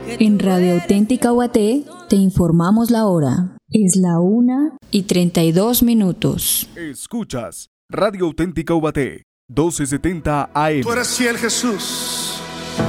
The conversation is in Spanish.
En Radio Auténtica Ubaté te informamos la hora. Es la 1:32. Escuchas Radio Auténtica Ubaté, 1270 AM. Tú eres fiel, Jesús.